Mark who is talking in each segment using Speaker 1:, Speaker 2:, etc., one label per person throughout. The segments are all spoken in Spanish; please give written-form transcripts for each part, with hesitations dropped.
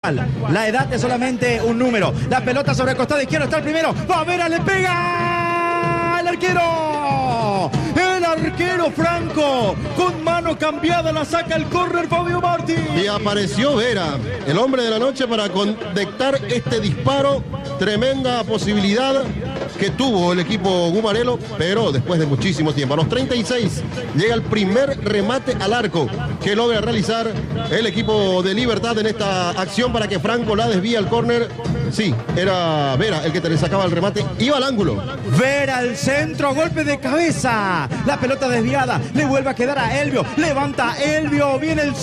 Speaker 1: cual. La edad es solamente un número. La pelota sobre el costado izquierdo, está el primero. Va Vera, le pega el arquero. El arquero Franco, con mano cambiada, la saca el córner Fabio Martín.
Speaker 2: Y apareció Vera, el hombre de la noche, para conectar este disparo. Tremenda posibilidad que tuvo el equipo gumarelo, pero después de muchísimo tiempo. A los 36 llega el primer remate al arco que logra realizar el equipo de Libertad en esta acción para que Franco la desvía al córner. Sí, era Vera el que te le sacaba el remate, iba al ángulo.
Speaker 1: Vera al centro, golpe de cabeza. La pelota desviada, le vuelve a quedar a Elvio. Levanta Elvio, viene el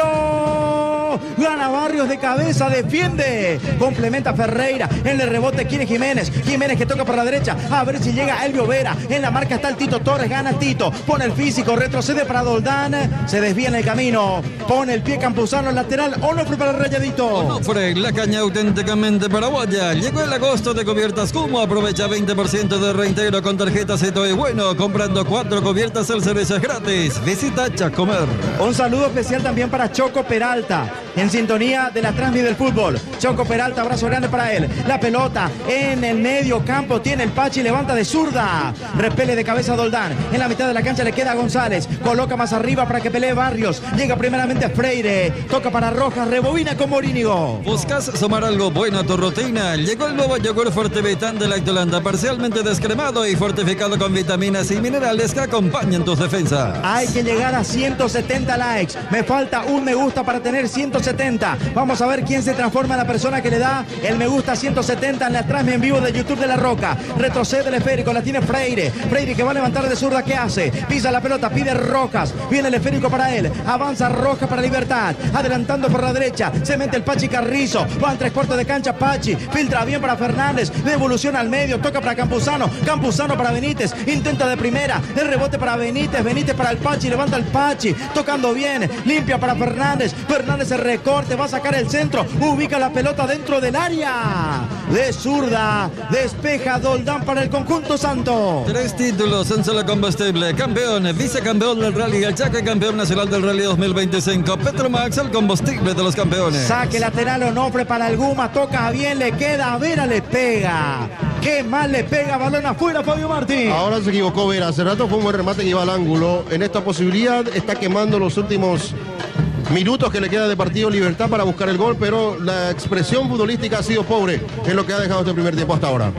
Speaker 1: centro. Gana Barrios de cabeza, defiende. Complementa Ferreira. En el rebote quiere Jiménez. Jiménez que toca por la derecha. A ver si llega Elvio Vera. En la marca está el Tito Torres. Gana Tito. Pone el físico. Retrocede para Doldán. Se desvía en el camino. Pone el pie Campuzano al lateral. Onofre para el Rayadito.
Speaker 3: Onofre, la caña auténticamente paraguaya. Llegó el agosto de cubiertas Cumo. Aprovecha 20% de reintegro con tarjetas Eto y Bueno. Comprando 4 cubiertas el servicio es gratis. Visita Chacomer.
Speaker 1: Un saludo especial también para Choco Peralta. En sintonía de la transmisión del fútbol. Choco Peralta, abrazo grande para él. La pelota en el medio campo. Tiene el Pachi, levanta de zurda. Repele de cabeza Doldán. En la mitad de la cancha le queda González. Coloca más arriba para que pelee Barrios. Llega primeramente Freire. Toca para Rojas. Rebobina con Morínigo.
Speaker 3: ¿Buscas sumar algo bueno a tu rutina? Llegó el nuevo yogur Fortivitán de Lactolanda. Parcialmente descremado y fortificado con vitaminas y minerales que acompañan tus defensas.
Speaker 1: Hay que llegar a 170 likes. Me falta un me gusta para tener 170. Vamos a ver quién se transforma en la persona que le da el me gusta 170 en la transmisión en vivo de YouTube de La Roca. Retrocede el esférico, la tiene Freire. Freire que va a levantar de zurda, ¿qué hace? Pisa la pelota, pide Rojas. Viene el esférico para él. Avanza Rojas para Libertad. Adelantando por la derecha. Se mete el Pachi Carrizo. Va en 3/4 de cancha Pachi. Filtra bien para Fernández. Devolución al medio. Toca para Campuzano. Campuzano para Benítez. Intenta de primera. El rebote para Benítez. Benítez para el Pachi. Levanta el Pachi. Tocando bien. Limpia para Fernández. Fernández se recorte. Va a sacar el centro. Ubica la pelota dentro del área. De zurda. Despeja Doldán para el conjunto santo.
Speaker 3: 3 títulos en solo combustible. Campeón, vicecampeón del Rally El Chaco y campeón nacional del Rally 2025. Petromax, el combustible de los campeones.
Speaker 1: Saque lateral Onofre para el Guma. Toca bien, le queda. Vera le pega. Qué mal le pega. Balón afuera Fabio Martín.
Speaker 2: Ahora se equivocó Vera. Hace rato fue un buen remate que iba al ángulo. En esta posibilidad está quemando los últimos minutos que le queda de partido Libertad para buscar el gol, pero la expresión futbolística ha sido pobre en lo que ha dejado este primer tiempo hasta ahora.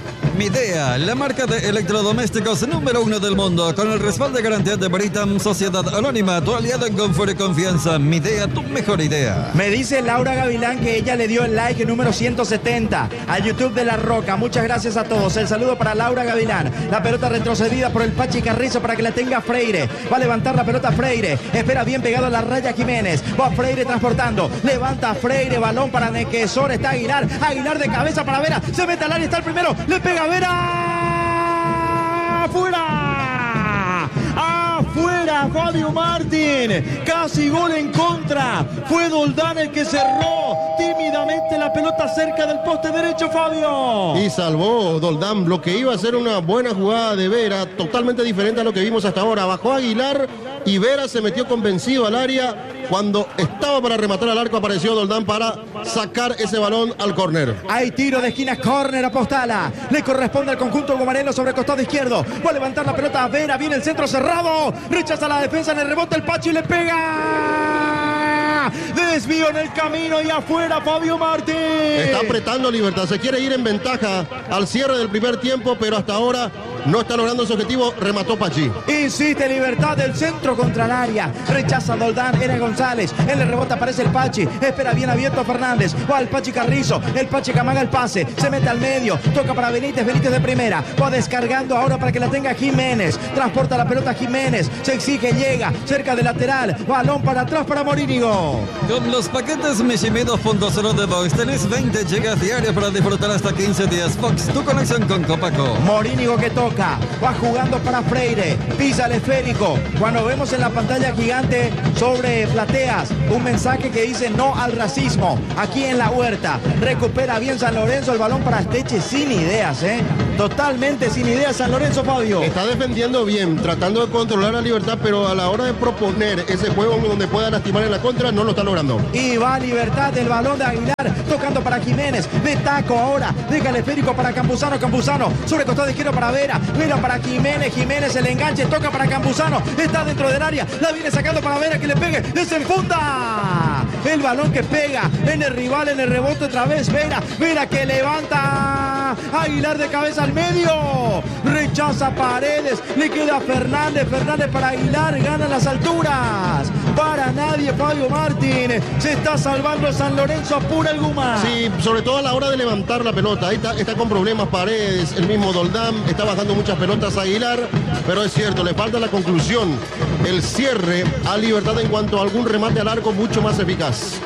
Speaker 3: Midea, la marca de electrodomésticos número 1 del mundo, con el respaldo de garantía de Britam, Sociedad Anónima, tu aliado en confort y confianza. Midea, tu mejor idea.
Speaker 1: Me dice Laura Gavilán que ella le dio el like número 170 al YouTube de La Roca. Muchas gracias a todos. El saludo para Laura Gavilán. La pelota retrocedida por el Pachi Carrizo para que la tenga Freire. Va a levantar la pelota Freire. Espera bien pegado a la raya Jiménez. Va Freire transportando. Levanta Freire. Balón para Nequesor. Está Aguilar. Aguilar de cabeza para Vera. Se mete al área. Está el primero. Le pega Vera. ¡Afuera! ¡Afuera! Fabio Martín. Casi gol en contra. Fue Doldán el que cerró tímidamente la pelota cerca del poste derecho, Fabio.
Speaker 2: Y salvó Doldán lo que iba a ser una buena jugada de Vera, totalmente diferente a lo que vimos hasta ahora. Bajó Aguilar y Vera se metió convencido al área. Cuando estaba para rematar al arco, apareció Doldán para sacar ese balón al córner.
Speaker 1: Hay tiro de esquina, córner a Postala. Le corresponde al conjunto gumarelo sobre el costado izquierdo. Va a levantar la pelota a Vera, viene el centro cerrado. Rechaza la defensa en el rebote, el Pachi le pega. Desvío en el camino y afuera Fabio Martín.
Speaker 2: Está apretando Libertad, se quiere ir en ventaja al cierre del primer tiempo, pero hasta ahora no está logrando su objetivo. Remató Pachi.
Speaker 1: Insiste Libertad del centro contra el área. Rechaza Doldán, era González. En el rebote aparece el Pachi. Espera bien abierto Fernández. Va el Pachi Carrizo. El Pachi que amaga el pase. Se mete al medio. Toca para Benítez. Benítez de primera. Va descargando ahora para que la tenga Jiménez. Transporta la pelota Jiménez. Se exige, llega. Cerca del lateral. Balón para atrás para Morínigo.
Speaker 3: Con los paquetes Mishimi 2.0 de Vox tenés 20 gigas diarios para disfrutar hasta 15 días. Vox, tu conexión con Copaco.
Speaker 1: Morínigo que toca. Roca, va jugando para Freire, pisa el esférico. Cuando vemos en la pantalla gigante sobre plateas un mensaje que dice no al racismo, aquí en la Huerta, recupera bien San Lorenzo, el balón para Esteche, sin ideas, totalmente sin ideas San Lorenzo, Fabio.
Speaker 2: Está defendiendo bien, tratando de controlar a Libertad, pero a la hora de proponer ese juego donde pueda lastimar en la contra, no lo está logrando.
Speaker 1: Y va Libertad, el balón de Aguilar, tocando para Jiménez, de taco ahora, deja el esférico para Campuzano, sobre costado izquierdo para Vera para Jiménez, el enganche, toca para Campuzano, está dentro del área, la viene sacando para Vera, que le pegue, desenfunda el balón que pega en el rival, en el rebote otra vez, Vera que levanta, Aguilar de cabeza al medio, rechaza Paredes, le queda Fernández para Aguilar, gana las alturas, para nadie Fabio Martín, se está salvando San Lorenzo, apura el Guma.
Speaker 2: Sí, sobre todo a la hora de levantar la pelota, ahí está con problemas Paredes, el mismo Doldán, está bajando muchas pelotas a Aguilar, pero es cierto, le falta la conclusión, el cierre a Libertad en cuanto a algún remate al arco mucho más eficaz.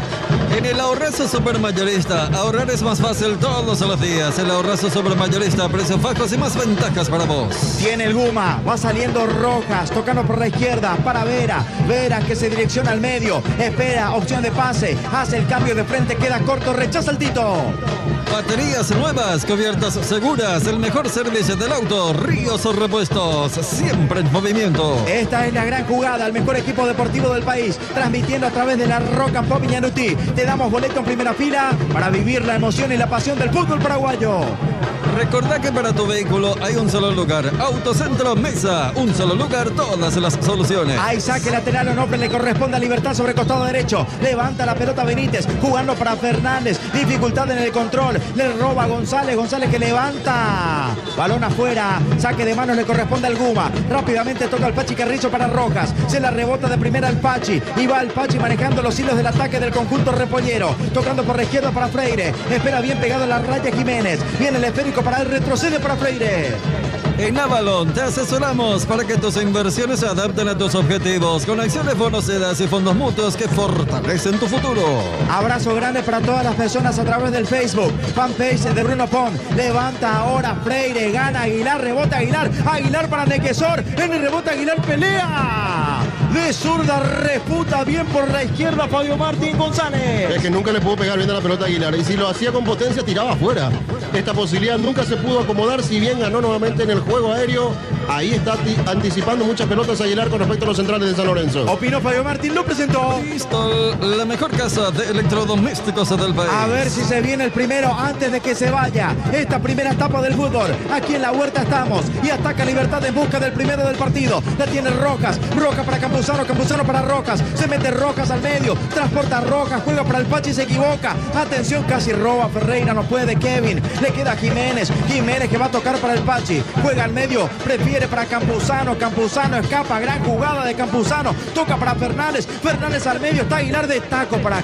Speaker 3: En el Ahorrazo Supermayorista, ahorrar es más fácil todos los días. El Ahorrazo Supermayorista, precios bajos y más ventajas para vos.
Speaker 1: Tiene el Guma, va saliendo Rojas, tocando por la izquierda para Vera que se direcciona al medio, espera, opción de pase, hace el cambio de frente, queda corto, rechaza el Tito.
Speaker 3: Baterías nuevas, cubiertas seguras, el mejor servicio del auto, Ríos Repuestos, siempre en movimiento.
Speaker 1: Esta es la gran jugada, el mejor equipo deportivo del país, transmitiendo a través de la Roca Pop Viñanutí. Te damos boleto en primera fila para vivir la emoción y la pasión del fútbol paraguayo.
Speaker 3: Recordá que para tu vehículo hay un solo lugar, Autocentro Mesa, un solo lugar, todas las soluciones.
Speaker 1: Hay saque lateral, Onofre le corresponde a Libertad sobre costado derecho, levanta la pelota Benítez, jugando para Fernández, dificultad en el control, le roba González que levanta, balón afuera, saque de manos le corresponde al Guma, rápidamente toca el Pachi Carrizo para Rojas, se la rebota de primera al Pachi, y va el Pachi manejando los hilos del ataque del conjunto repollero, tocando por la izquierda para Freire, espera bien pegado en la raya Jiménez, viene el esférico para él, retrocede para Freire.
Speaker 3: En Avalon te asesoramos para que tus inversiones se adapten a tus objetivos con acciones bonosedas y fondos mutuos que fortalecen tu futuro.
Speaker 1: Abrazo grande para todas las personas a través del Facebook, fanpage de Bruno Pon. Levanta ahora Freire, gana Aguilar, rebota Aguilar para Nequesor, en el rebote Aguilar pelea. De zurda refuta bien por la izquierda Fabio Martín González.
Speaker 2: Es que nunca le pudo pegar bien a la pelota a Aguilar y si lo hacía con potencia tiraba afuera. Esta posibilidad nunca se pudo acomodar, si bien ganó nuevamente en el juego aéreo. Ahí está anticipando muchas pelotas Aguilar con respecto a los centrales de San Lorenzo.
Speaker 1: Opinó Fabio Martín, lo presentó.
Speaker 3: Listo, la mejor casa de electrodomésticos del país.
Speaker 1: A ver si se viene el primero antes de que se vaya esta primera etapa del fútbol. Aquí en la Huerta estamos y ataca Libertad en busca del primero del partido. La tiene Rojas para Campuzano para Rojas. Se mete Rojas al medio, transporta a Rojas, juega para el Pachi y se equivoca. Atención, casi roba Ferreira, no puede Kevin. Le queda Jiménez que va a tocar para el Pachi. Juega al medio, prefiere para Campuzano escapa, gran jugada de Campuzano, toca para Fernández al medio, está Aguilar de taco para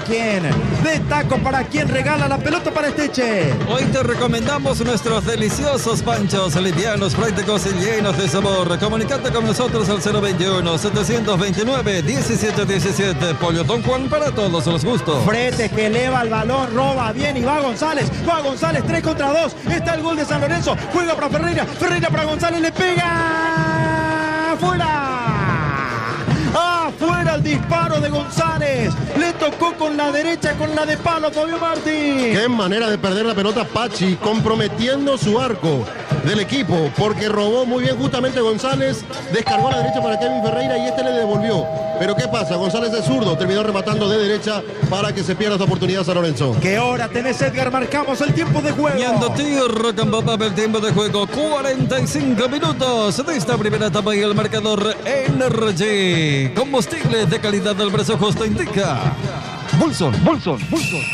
Speaker 1: quién, regala la pelota para Esteche.
Speaker 3: Hoy te recomendamos nuestros deliciosos panchos, livianos, prácticos y llenos de sabor. Comunicate con nosotros al 021-729-1717. Pollo Don Juan para todos los gustos.
Speaker 1: Fretes que eleva el balón, roba bien y va González, 3 contra 2, está el gol de San Lorenzo, juega para Ferreira para González, le pega afuera el disparo de González, le tocó con la derecha, con la de palo Fabio Martín.
Speaker 2: Qué manera de perder la pelota Pachi, comprometiendo su arco del equipo, porque robó muy bien justamente González, descargó a la derecha para Kevin Ferreira y este le devolvió. Pero ¿qué pasa? González es zurdo, terminó rematando de derecha para que se pierda esta oportunidad San Lorenzo.
Speaker 1: ¿Qué hora tenés, Edgar? Marcamos el tiempo de juego.
Speaker 3: Ñandotí, Rock and Pop, el tiempo de juego, 45 minutos de esta primera etapa y el marcador Energy. Combustible de calidad del precio justo indica. Bolson.
Speaker 4: Que el fútbol no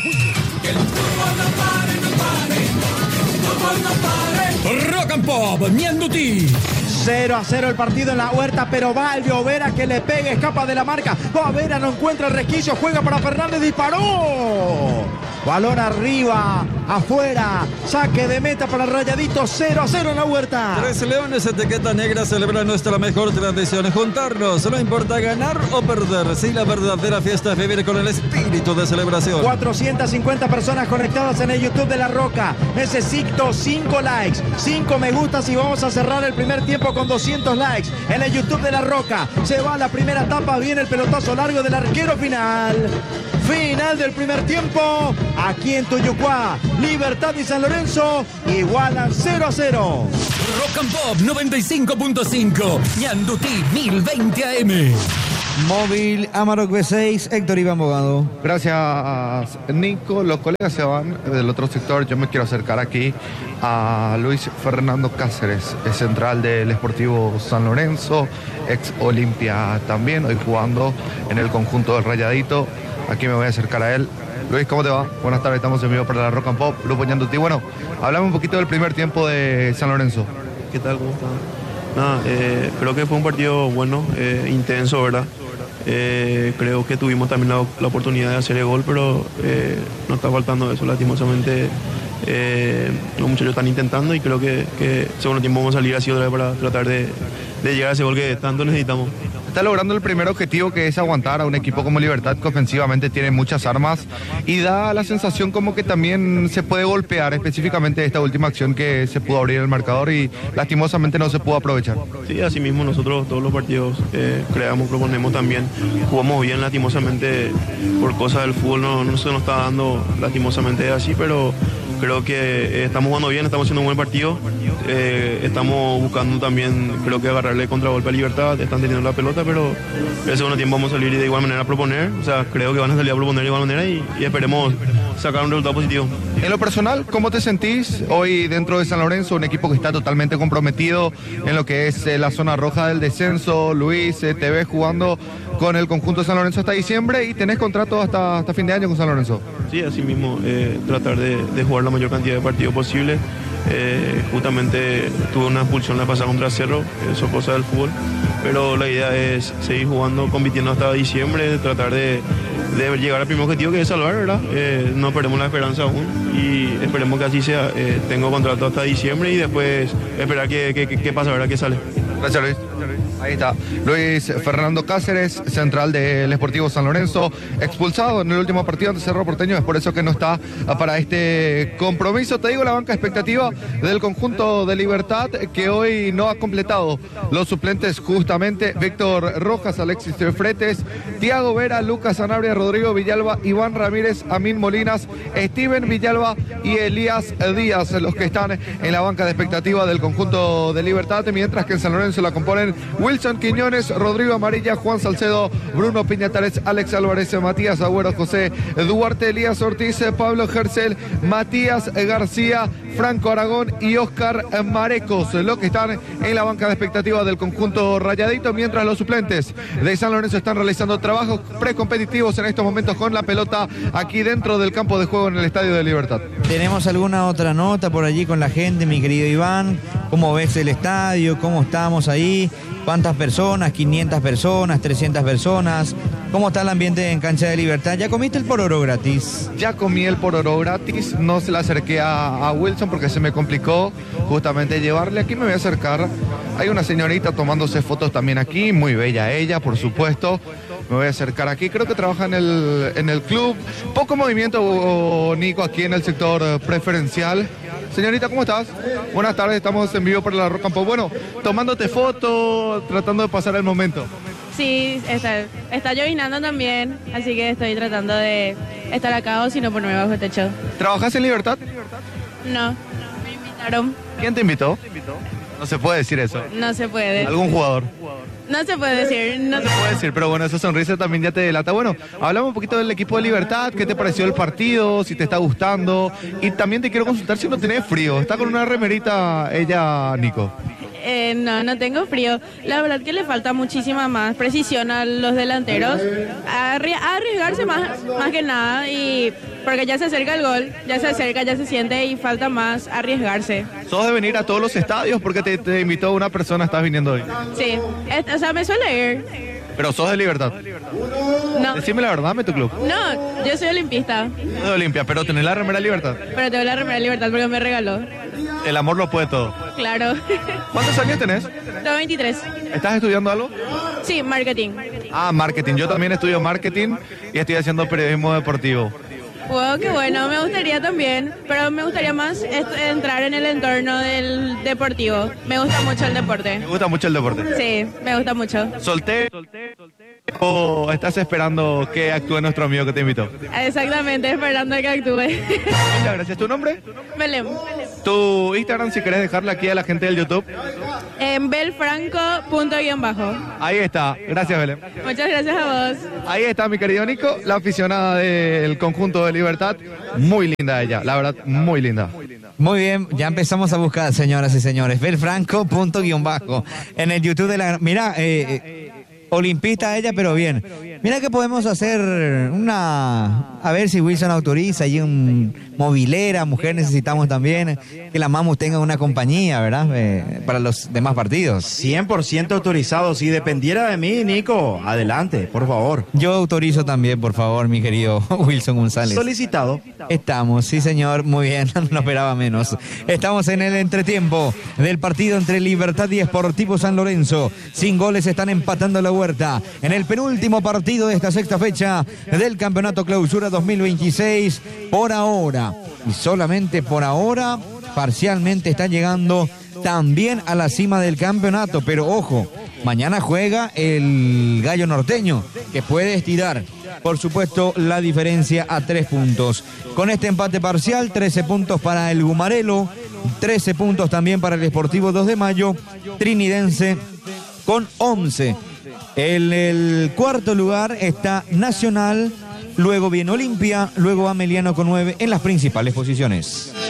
Speaker 4: pare. Rock and Pop, Ñandotí.
Speaker 1: 0-0 el partido en la Huerta, pero va el Vera que le pega, escapa de la marca. Va Vera, no encuentra el resquicio, juega para Fernández, disparó. Balón arriba, afuera, saque de meta para Rayadito, 0-0 en la Huerta.
Speaker 3: 13 Leones, etiqueta negra, celebra nuestra mejor tradición, juntarnos, no importa ganar o perder, si la verdadera fiesta es vivir con el espíritu de celebración.
Speaker 1: 450 personas conectadas en el YouTube de La Roca. Necesito 5 likes, 5 me gustas y vamos a cerrar el primer tiempo con 200 likes en el YouTube de La Roca. Se va la primera etapa, viene el pelotazo largo del arquero final. Final del primer tiempo, aquí en Tuyucuá, Libertad y San Lorenzo igualan 0-0.
Speaker 4: Rock and Pop 95.5, Ñandutí 1020 AM.
Speaker 5: Móvil Amarok B6, Héctor Iván Bogado.
Speaker 6: Gracias, Nico. Los colegas se van del otro sector. Yo me quiero acercar aquí a Luis Fernando Cáceres, es central del Sportivo San Lorenzo, ex Olimpia también, hoy jugando en el conjunto del Rayadito. Aquí me voy a acercar a él. Luis, ¿cómo te va? Buenas tardes, estamos en vivo para la Rock and Pop, Grupo Ñandutí. Bueno, hablame un poquito del primer tiempo de San Lorenzo.
Speaker 7: ¿Qué tal? ¿Cómo están? Nada, creo que fue un partido bueno, intenso, ¿verdad? Creo que tuvimos también la oportunidad de hacer el gol, pero nos está faltando eso, lastimosamente. Los muchachos están intentando y creo que segundo tiempo vamos a salir así otra vez para tratar de llegar a ese gol que tanto necesitamos.
Speaker 6: Está logrando el primer objetivo, que es aguantar a un equipo como Libertad, que ofensivamente tiene muchas armas y da la sensación como que también se puede golpear, específicamente esta última acción que se pudo abrir el marcador y lastimosamente no se pudo aprovechar.
Speaker 7: Sí, así mismo nosotros todos los partidos creamos, proponemos también, jugamos bien, lastimosamente por cosas del fútbol no se nos está dando lastimosamente así, pero creo que estamos jugando bien, estamos haciendo un buen partido, estamos buscando también, creo que agarrarle contragolpe a Libertad, están teniendo la pelota, pero el segundo tiempo vamos a salir y de igual manera a proponer, o sea, creo que van a salir a proponer de igual manera y esperemos sacar un resultado positivo.
Speaker 6: En lo personal, ¿cómo te sentís hoy dentro de San Lorenzo, un equipo que está totalmente comprometido en lo que es la zona roja del descenso? Luis, te ves jugando con el conjunto de San Lorenzo hasta diciembre y tenés contrato hasta fin de año con San Lorenzo.
Speaker 7: Sí, así mismo, tratar de jugar la mayor cantidad de partidos posible. Justamente tuve una expulsión la pasada contra Cerro, eso es cosa del fútbol, pero la idea es seguir jugando, compitiendo hasta diciembre, tratar de llegar al primer objetivo, que es salvar, ¿verdad? No perdemos la esperanza aún y esperemos que así sea. Tengo contrato hasta diciembre y después esperar qué pasa, ¿verdad? ¿Qué sale?
Speaker 6: Gracias, Luis. Ahí está, Luis Fernando Cáceres, central del Sportivo San Lorenzo, expulsado en el último partido ante Cerro Porteño, es por eso que no está para este compromiso. Te digo, la banca expectativa del conjunto de Libertad, que hoy no ha completado los suplentes, justamente Víctor Rojas, Alexis Fretes, Tiago Vera, Lucas Sanabria, Rodrigo Villalba, Iván Ramírez, Amin Molinas, Steven Villalba y Elías Díaz, los que están en la banca de expectativa del conjunto de Libertad, mientras que en San Lorenzo la componen Wilson Quiñones, Rodrigo Amarilla, Juan Salcedo, Bruno Piñatares, Alex Álvarez, Matías Agüero, José Duarte, Elías Ortiz, Pablo Gercel, Matías García, Franco Aragón y Oscar Marecos, los que están en la banca de expectativa del conjunto Rayadito, mientras los suplentes de San Lorenzo están realizando trabajos precompetitivos en estos momentos con la pelota aquí dentro del campo de juego en el Estadio de Libertad.
Speaker 5: ¿Tenemos alguna otra nota por allí con la gente, mi querido Iván? ¿Cómo ves el estadio? ¿Cómo estamos ahí? ¿Cuántas personas? ¿500 personas? ¿300 personas? ¿Cómo está el ambiente en Cancha de Libertad? ¿Ya comiste el pororo gratis?
Speaker 6: Ya comí el pororo gratis, no se le acerqué a Wilson porque se me complicó justamente llevarle. Aquí me voy a acercar, hay una señorita tomándose fotos también aquí, muy bella ella, por supuesto. Me voy a acercar aquí, creo que trabaja en el club. Poco movimiento, Nico, aquí en el sector preferencial. Señorita, ¿cómo estás? Buenas tardes, estamos en vivo para la Rock and Pop. Bueno, tomándote foto, tratando de pasar el momento.
Speaker 8: Sí, está llovinando también, así que estoy tratando de estar acá o si no ponerme bajo el techo.
Speaker 6: ¿Trabajas en Libertad?
Speaker 8: No, me invitaron.
Speaker 6: ¿Quién te invitó? No se puede decir eso.
Speaker 8: No se puede.
Speaker 6: ¿Algún jugador?
Speaker 8: No se puede decir. No se
Speaker 6: puede decir, pero bueno, esa sonrisa también ya te delata. Bueno, hablamos un poquito del equipo de Libertad, ¿qué te pareció el partido? Si te está gustando. Y también te quiero consultar si no tenés frío. Está con una remerita ella, Nico.
Speaker 8: No tengo frío. La verdad que le falta muchísima más precisión a los delanteros. A arriesgarse más que nada, y porque ya se acerca el gol, ya se siente y falta más arriesgarse.
Speaker 6: ¿Sos de venir a todos los estadios? Porque te invitó una persona, estás viniendo hoy.
Speaker 8: Sí, o sea, me suele ir.
Speaker 6: Pero sos de Libertad.
Speaker 8: No,
Speaker 6: Decime la verdad, dame tu club.
Speaker 8: no, yo soy olimpista,
Speaker 6: De Olimpia, pero tenés la remera Libertad.
Speaker 8: pero tengo la remera de Libertad porque me regaló.
Speaker 6: El amor lo puede todo.
Speaker 8: Claro.
Speaker 6: ¿Cuántos años tenés?
Speaker 8: Tengo 23.
Speaker 6: ¿Estás estudiando algo?
Speaker 8: Sí, marketing.
Speaker 6: Ah, marketing. Yo también estudio marketing y estoy haciendo periodismo deportivo.
Speaker 8: Wow, qué bueno, me gustaría también, pero me gustaría más entrar en el entorno del deportivo. Me gusta mucho el deporte.
Speaker 6: ¿Te gusta mucho el deporte?
Speaker 8: Sí, me gusta mucho.
Speaker 6: ¿Soltero? ¿O estás esperando que actúe nuestro amigo que te invitó?
Speaker 8: Exactamente, esperando a que actúe.
Speaker 6: Muchas gracias. ¿Tu nombre?
Speaker 8: Belén.
Speaker 6: Tu Instagram, si querés dejarle aquí a la gente del YouTube.
Speaker 8: En belfranco._
Speaker 6: Ahí está. Gracias, Belén.
Speaker 8: Muchas gracias a vos.
Speaker 6: Ahí está mi querido Nico, la aficionada del conjunto de Libertad. Muy linda ella, la verdad, muy linda.
Speaker 5: Muy bien, ya empezamos a buscar, señoras y señores. belfranco._ en el YouTube de la... Mira, olimpista ella, pero bien. Mira que podemos hacer una... A ver si Wilson autoriza y un movilera, mujer necesitamos también. Que la Mamus tenga una compañía, ¿verdad? Para los demás partidos.
Speaker 1: 100% autorizado. Si dependiera de mí, Nico, adelante, por favor.
Speaker 5: Yo autorizo también, por favor, mi querido Wilson González.
Speaker 1: Solicitado.
Speaker 5: Estamos, sí señor, muy bien, no esperaba menos. Estamos en el entretiempo del partido entre Libertad y Sportivo San Lorenzo. Sin goles están empatando la Huerta. En el penúltimo partido de esta sexta fecha del Campeonato Clausura 2026, por ahora, y solamente por ahora, parcialmente está llegando también a la cima del campeonato, pero ojo, mañana juega el Gallo Norteño, que puede estirar, por supuesto, la diferencia a 3 puntos. Con este empate parcial, 13 puntos para el Gumarelo, 13 puntos también para el Sportivo 2 de Mayo, Trinidense con 11. En el cuarto lugar está Nacional, luego viene Olimpia, luego Ameliano con 9 en las principales posiciones.